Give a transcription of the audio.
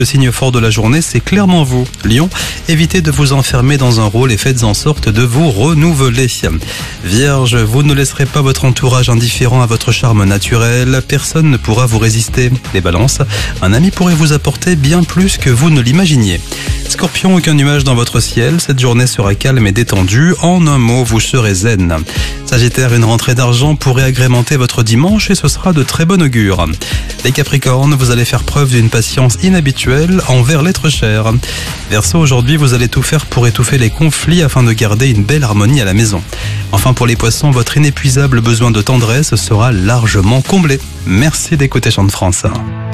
Le signe fort de la journée, c'est clairement vous. Lion, évitez de vous enfermer dans un rôle et faites en sorte de vous renouveler. Vierge, vous ne laisserez pas votre entourage indifférent à votre charme naturel. Personne ne pourra vous résister. Les balances, un ami pourrait vous apporter bien plus que vous ne l'imaginiez. Scorpion, aucun nuage dans votre ciel. Cette journée sera calme et détendue. En un mot, vous serez zen. Sagittaire, une rentrée d'argent pourrait agrémenter votre dimanche et ce sera de très bon augure. Les Capricornes, vous allez faire preuve d'une patience inhabituelle envers l'être cher. Verseau, aujourd'hui, vous allez tout faire pour étouffer les conflits afin de garder une belle harmonie à la maison. Enfin, pour les Poissons, votre inépuisable besoin de tendresse sera largement comblé. Merci d'écouter Chant de France.